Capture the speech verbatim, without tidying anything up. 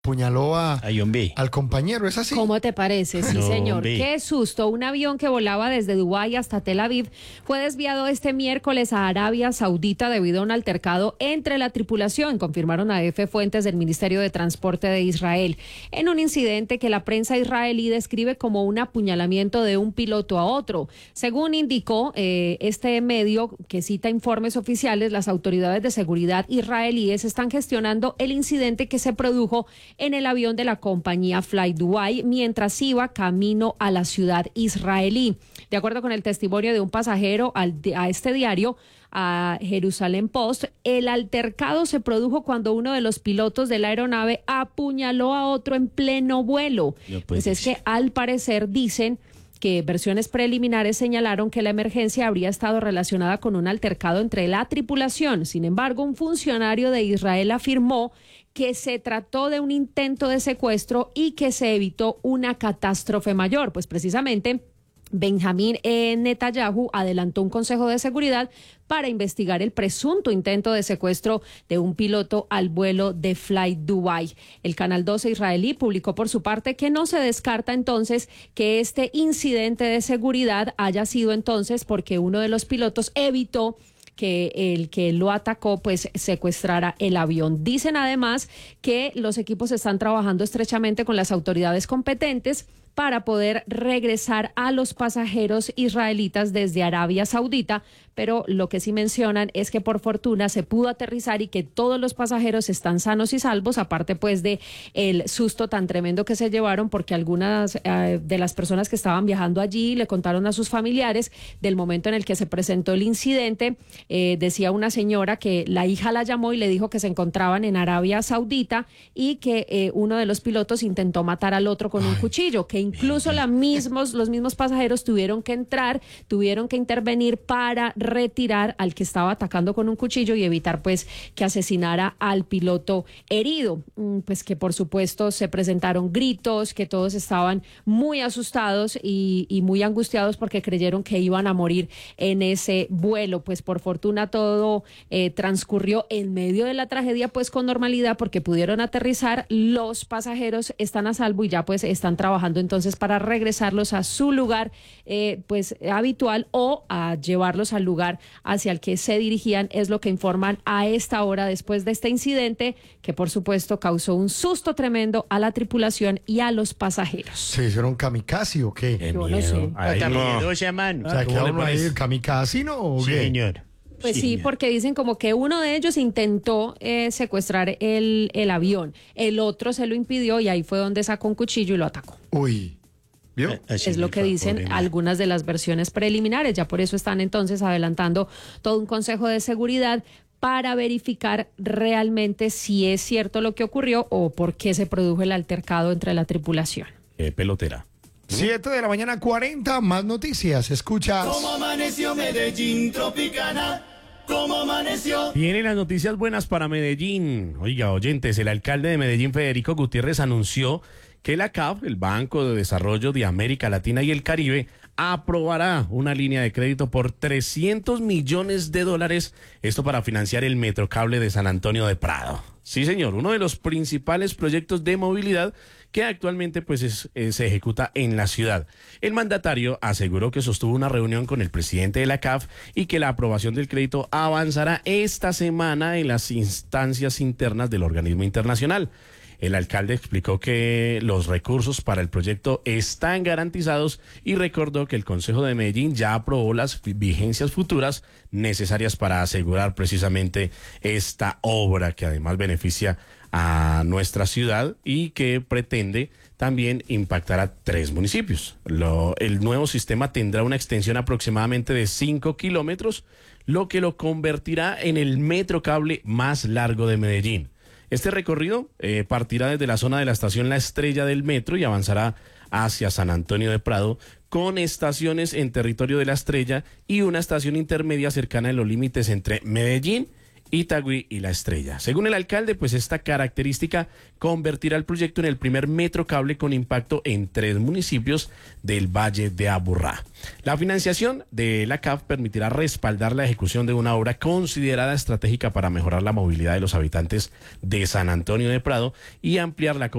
apuñaló a, al compañero, ¿es así? ¿Cómo te parece? Sí, No, señor. hombre. Qué susto. Un avión que volaba desde Dubái hasta Tel Aviv fue desviado este miércoles a Arabia Saudita debido a un altercado entre la tripulación, confirmaron a F fuentes del Ministerio de Transporte de Israel, en un incidente que la prensa israelí describe como un apuñalamiento de un piloto a otro. Según indicó eh, este medio que cita informes oficiales, las autoridades de seguridad israelíes están gestionando el incidente que se produjo en el avión de la compañía Fly Dubai mientras iba camino a la ciudad israelí. De acuerdo con el testimonio de un pasajero al, a este diario, a Jerusalem Post, el altercado se produjo cuando uno de los pilotos de la aeronave apuñaló a otro en pleno vuelo. No, pues, pues es que al parecer dicen que versiones preliminares señalaron que la emergencia habría estado relacionada con un altercado entre la tripulación. Sin embargo, un funcionario de Israel afirmó que se trató de un intento de secuestro y que se evitó una catástrofe mayor. Pues precisamente Benjamín Netanyahu adelantó un consejo de seguridad para investigar el presunto intento de secuestro de un piloto al vuelo de Fly Dubai. El Canal doce israelí publicó por su parte que no se descarta entonces que este incidente de seguridad haya sido entonces porque uno de los pilotos evitó que el que lo atacó pues secuestrara el avión. Dicen además que los equipos están trabajando estrechamente con las autoridades competentes para poder regresar a los pasajeros israelitas desde Arabia Saudita, pero lo que sí mencionan es que por fortuna se pudo aterrizar y que todos los pasajeros están sanos y salvos, aparte pues de el susto tan tremendo que se llevaron, porque algunas eh, de las personas que estaban viajando allí le contaron a sus familiares del momento en el que se presentó el incidente. Eh, decía una señora que la hija la llamó y le dijo que se encontraban en Arabia Saudita y que eh, uno de los pilotos intentó matar al otro con un cuchillo, que incluso la mismos, los mismos pasajeros tuvieron que entrar, tuvieron que intervenir para retirar al que estaba atacando con un cuchillo y evitar pues que asesinara al piloto herido. Pues que por supuesto se presentaron gritos, que todos estaban muy asustados y, y muy angustiados porque creyeron que iban a morir en ese vuelo. Pues por fortuna todo eh, transcurrió en medio de la tragedia pues con normalidad, porque pudieron aterrizar, los pasajeros están a salvo y ya pues están trabajando entonces para regresarlos a su lugar eh, pues habitual o a llevarlos al lugar hacia el que se dirigían, es lo que informan a esta hora después de este incidente que por supuesto causó un susto tremendo a la tripulación y a los pasajeros. ¿Se hicieron kamikaze o qué? Yo no sé. Ay, no. O sea, queda uno ahí kamikaze, ¿no? ¿O Sí, qué? señor. Pues sí, Sí, porque dicen como que uno de ellos intentó eh, secuestrar el, el avión, el otro se lo impidió y ahí fue donde sacó un cuchillo y lo atacó. Uy, ¿vio? Es lo que dicen algunas de las versiones preliminares, ya por eso están entonces adelantando todo un consejo de seguridad para verificar realmente si es cierto lo que ocurrió o por qué se produjo el altercado entre la tripulación. Eh, pelotera. siete de la mañana, cuarenta, más noticias. Escuchas. ¿Cómo amaneció Medellín, Tropicana? ¿Cómo amaneció? Vienen las noticias buenas para Medellín. Oiga, oyentes, el alcalde de Medellín, Federico Gutiérrez, anunció que la C A F, el Banco de Desarrollo de América Latina y el Caribe, aprobará una línea de crédito por trescientos millones de dólares, esto para financiar el Metrocable de San Antonio de Prado. Sí, señor, uno de los principales proyectos de movilidad que actualmente pues es, eh, se ejecuta en la ciudad. El mandatario aseguró que sostuvo una reunión con el presidente de la C A F y que la aprobación del crédito avanzará esta semana en las instancias internas del organismo internacional. El alcalde explicó que los recursos para el proyecto están garantizados y recordó que el Consejo de Medellín ya aprobó las vigencias futuras necesarias para asegurar precisamente esta obra que además beneficia a nuestra ciudad y que pretende también impactar a tres municipios. Lo, el nuevo sistema tendrá una extensión aproximadamente de cinco kilómetros, lo que lo convertirá en el metrocable más largo de Medellín. Este recorrido eh, partirá desde la zona de la estación La Estrella del metro y avanzará hacia San Antonio de Prado, con estaciones en territorio de La Estrella y una estación intermedia cercana en los límites entre Medellín Itagüí y La Estrella. Según el alcalde, pues esta característica convertirá el proyecto en el primer metro cable con impacto en tres municipios del Valle de Aburrá. La financiación de la C A F permitirá respaldar la ejecución de una obra considerada estratégica para mejorar la movilidad de los habitantes de San Antonio de Prado y ampliar la